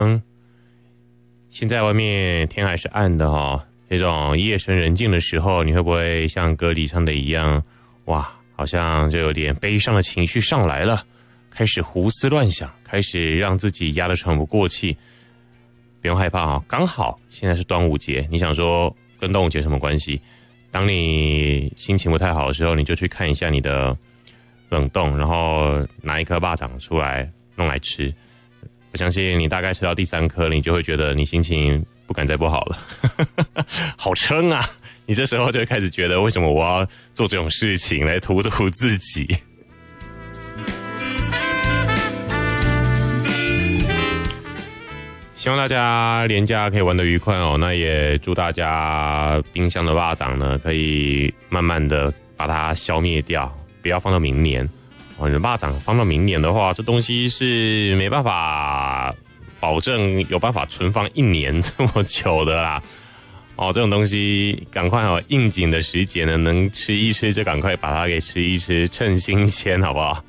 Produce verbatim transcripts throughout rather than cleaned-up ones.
嗯，现在外面天还是暗的哦，这种夜深人静的时候，你会不会像歌里唱的一样，哇，好像就有点悲伤的情绪上来了，开始胡思乱想，开始让自己压得喘不过气。不用害怕啊，刚好现在是端午节，你想说跟端午节什么关系？当你心情不太好的时候，你就去看一下你的冷冻，然后拿一颗巴掌出来弄来吃。我相信你大概吃到第三颗，你就会觉得你心情不敢再不好了。好撑啊！你这时候就会开始觉得，为什么我要做这种事情来荼毒自己？希望大家连假可以玩得愉快哦。那也祝大家冰箱的巴掌呢，可以慢慢的把它消灭掉，不要放到明年。哦，你的巴掌放到明年的话，这东西是没办法保证有办法存放一年这么久的啦。哦，这种东西赶快哦，应景的时节呢，能吃一吃就赶快把它给吃一吃，趁新鲜，好不好？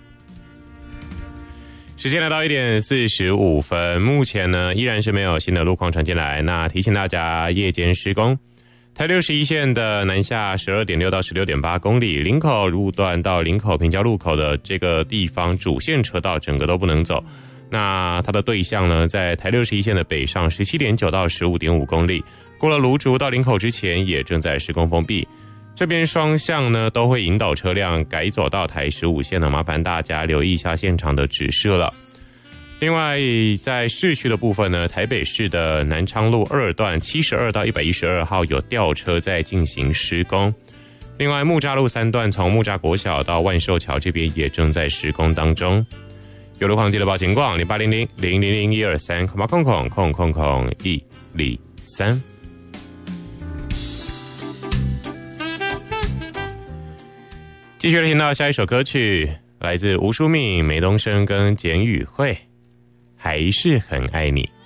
时间来到一点四十五分，目前呢依然是没有新的路况传进来。那提醒大家，夜间施工，台六十一线的南下十二点六到十六点八公里，林口路段到林口平交路口的这个地方主线车道整个都不能走。那它的对向呢，在台六十一线的北上十七点九到十五点五公里，过了芦竹到林口之前也正在施工封闭。这边双向呢都会引导车辆改走到台十五线的，麻烦大家留意一下现场的指示了。另外，在市区的部分呢，台北市的南昌路二段七十二到一百一十二号有吊车在进行施工。另外，木栅路三段从木栅国小到万寿桥这边也正在施工当中。有路况记得报情况零八零零零零零一二三空八空空空空空一零三。继续来听到下一首歌曲，来自吴淑敏、梅东升跟简宇慧，还是很爱你。